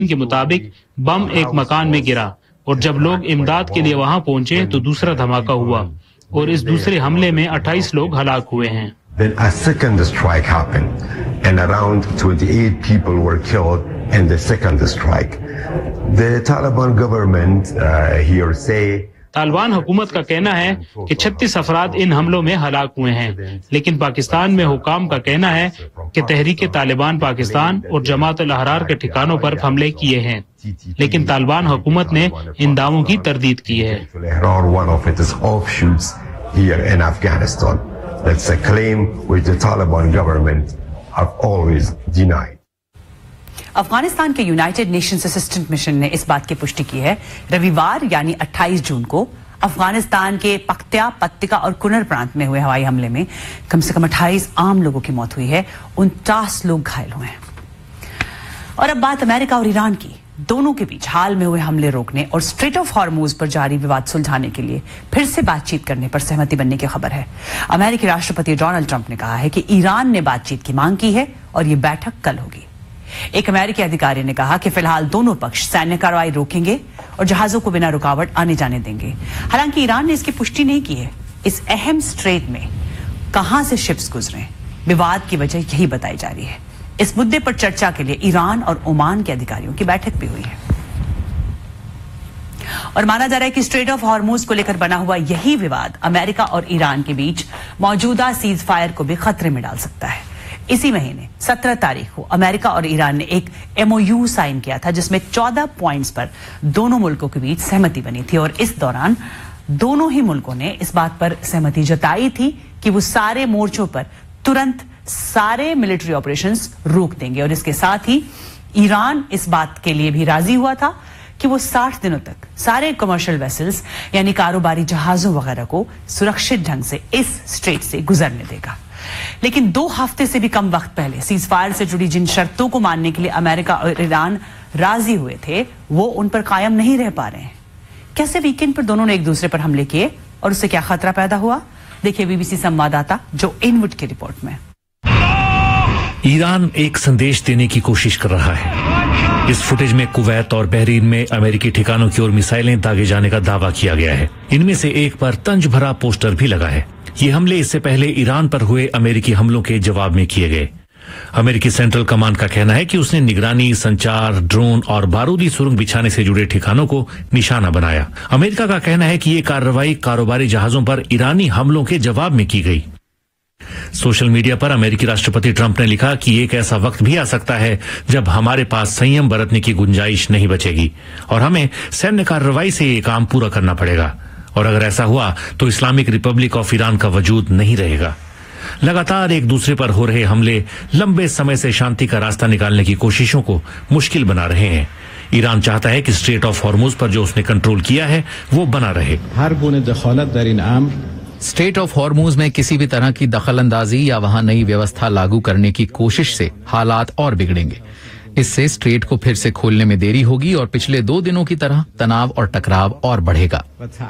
के मुताबिक बम एक मकान में गिरा और जब लोग इमदाद के लिए वहां पहुंचे तो दूसरा धमाका हुआ और इस दूसरे हमले में 28 लोग हलाक हुए हैं। Then a second strike happened and around 28 people were killed in the second strike. The Taliban government here say Taliban हुकूमत का कहना है कि 36 अफराद इन हमलों में हलाक हुए हैं, लेकिन पाकिस्तान में हुकाम का कहना है कि तहरीक तालिबान पाकिस्तान और जमात अल अहरार के ठिकानों पर हमले किए हैं, लेकिन तालिबान हुकूमत ने इन दावों की तरदीद की है। That's a claim which the Taliban government have always denied. Afghanistan के यूनाइटेड नेशंस असिस्टेंट मिशन ने इस बात की पुष्टि की है रविवार यानी 28 जून को अफगानिस्तान के पख्तिया, पत्तिका और कुनर प्रांत में हुए हवाई हमले में कम से कम 28 आम लोगों की मौत हुई है, 49 लोग घायल हुए हैं। और अब बात अमेरिका और ईरान की। दोनों के बीच हाल में हुए हमले रोकने और स्ट्रेट ऑफ हॉर्मूज पर जारी विवाद सुलझाने के लिए फिर से बातचीत करने पर सहमति बनने की खबर है। अमेरिकी राष्ट्रपति डोनाल्ड ट्रंप ने कहा है कि ईरान ने बातचीत की मांग की है और ये बैठक कल होगी। एक अमेरिकी अधिकारी ने कहा कि फिलहाल दोनों पक्ष सैन्य कार्रवाई रोकेंगे और जहाजों को बिना रुकावट आने जाने देंगे। हालांकि ईरान ने इसकी पुष्टि नहीं की है। इस अहम स्ट्रेट में कहां से शिप्स गुजरे, विवाद की वजह यही बताई जा रही है। इस मुद्दे पर चर्चा के लिए ईरान और ओमान के अधिकारियों की बैठक भी हुई है और माना जा रहा है कि स्ट्रेट ऑफ हॉर्मूज को लेकर बना हुआ यही विवाद अमेरिका और ईरान के बीच मौजूदा सीज फायर को भी खतरे में डाल सकता है। इसी महीने 17 तारीख को अमेरिका और ईरान ने एक MOU साइन किया था जिसमें 14 पॉइंट्स पर दोनों मुल्कों के बीच सहमति बनी थी और इस दौरान दोनों ही मुल्कों ने इस बात पर सहमति जताई थी कि वो सारे मोर्चों पर तुरंत सारे मिलिट्री ऑपरेशंस रोक देंगे और इसके साथ ही ईरान इस बात के लिए भी राजी हुआ था कि वो 60 दिनों तक सारे कमर्शियल वेसल्स यानी कारोबारी जहाजों वगैरह को सुरक्षित ढंग से इस स्ट्रेट से गुजरने देगा। लेकिन 2 हफ्ते से भी कम वक्त पहले सीज फायर से जुड़ी जिन शर्तों को मानने के लिए अमेरिका और ईरान राजी हुए थे वो उन पर कायम नहीं रह पा रहे हैं। कैसे वीकेंड पर दोनों ने एक दूसरे पर हमले किए और उससे क्या खतरा पैदा हुआ, देखिए बीबीसी संवाददाता जो इनवुड की रिपोर्ट में। ईरान एक संदेश देने की कोशिश कर रहा है। इस फुटेज में कुवैत और बहरीन में अमेरिकी ठिकानों की ओर मिसाइलें दागे जाने का दावा किया गया है। इनमें से एक पर तंज भरा पोस्टर भी लगा है। ये हमले इससे पहले ईरान पर हुए अमेरिकी हमलों के जवाब में किए गए। अमेरिकी सेंट्रल कमांड का कहना है कि उसने निगरानी, संचार, ड्रोन और बारूदी सुरंग बिछाने से जुड़े ठिकानों को निशाना बनाया। अमेरिका का कहना है कि ये कार्रवाई कारोबारी जहाजों पर ईरानी हमलों के जवाब में की गई। सोशल मीडिया पर अमेरिकी राष्ट्रपति ट्रंप ने लिखा कि एक ऐसा वक्त भी आ सकता है जब हमारे पास संयम बरतने की गुंजाइश नहीं बचेगी और हमें सैन्य कार्रवाई से ये काम पूरा करना पड़ेगा और अगर ऐसा हुआ तो इस्लामिक रिपब्लिक ऑफ ईरान का वजूद नहीं रहेगा। लगातार एक दूसरे पर हो रहे हमले लंबे समय से शांति का रास्ता निकालने की कोशिशों को मुश्किल बना रहे हैं। ईरान चाहता है कि स्ट्रेट ऑफ हॉर्मुज पर जो उसने कंट्रोल किया है वो बना रहे। स्ट्रेट ऑफ हॉर्मुज में किसी भी तरह की दखलंदाजी या वहां नई व्यवस्था लागू करने की कोशिश से हालात और बिगड़ेंगे। इससे स्ट्रेट को फिर से खोलने में देरी होगी और पिछले 2 दिनों की तरह तनाव और टकराव और बढ़ेगा।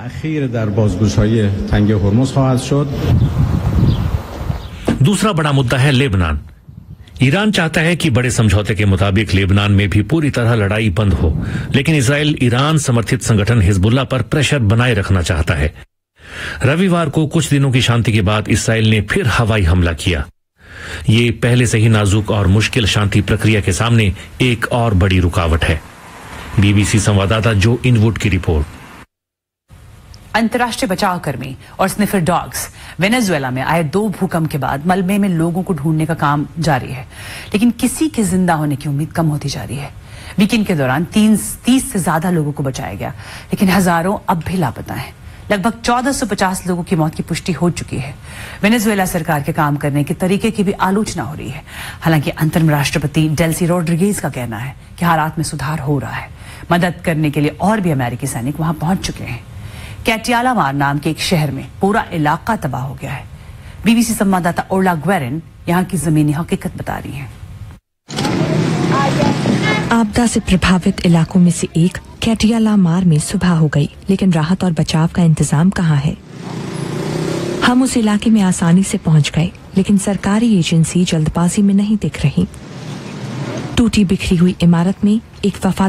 दूसरा बड़ा मुद्दा है लेबनान। ईरान चाहता है कि बड़े समझौते के मुताबिक लेबनान में भी पूरी तरह लड़ाई बंद हो, लेकिन इजराइल ईरान समर्थित संगठन हिजबुल्लाह पर प्रेशर बनाए रखना चाहता है। रविवार को कुछ दिनों की शांति के बाद इसराइल ने फिर हवाई हमला किया। ये पहले से ही नाजुक और मुश्किल शांति प्रक्रिया के सामने एक और बड़ी रुकावट है। बीबीसी संवाददाता जो इनवुड की रिपोर्ट। अंतर्राष्ट्रीय बचाव कर्मी और स्निफर डॉग्स वेनेजुएला में आए 2 भूकंप के बाद मलबे में लोगों को ढूंढने का काम जारी है, लेकिन किसी के जिंदा होने की उम्मीद कम होती जा रही है। वीकेंड के दौरान 30 से ज्यादा लोगों को बचाया गया, लेकिन हजारों अब भी लापता हैं। लगभग 1450 लोगों की मौत की पुष्टि हो चुकी है। वेनेजुएला सरकार के काम करने के तरीके की भी आलोचना हो रही है। हालांकि अंतरिम राष्ट्रपति डेल्सी रोड्रिगेज का कहना है कि हालात में सुधार हो रहा है। मदद करने के लिए और भी अमेरिकी सैनिक वहां पहुंच चुके हैं। कैटियालामार नाम के एक शहर में पूरा इलाका तबाह हो गया है। बीबीसी संवाददाता ओर्ला ग्वेरिन यहां की जमीनी हकीकत बता रही हैं। आपदा से प्रभावित इलाकों में से एक कैटियालामार में सुबह हो गई, लेकिन राहत और बचाव का इंतजाम कहाँ है? हम उस इलाके में आसानी से पहुंच गए, लेकिन सरकारी एजेंसी जल्दबाजी में नहीं दिख रही। टूटी बिखरी हुई इमारत में एक वफादार